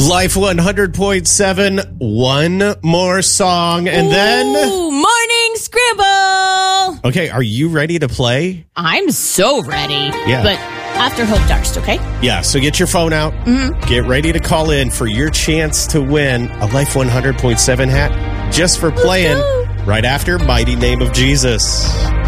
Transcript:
Life 100.7, one more song, and then... Morning Scribble! Okay, are you ready to play? I'm so ready. Yeah. But after Hope Darst, okay? Yeah, so get your phone out. Get ready to call in for your chance to win a Life 100.7 hat just for playing right after Mighty Name of Jesus.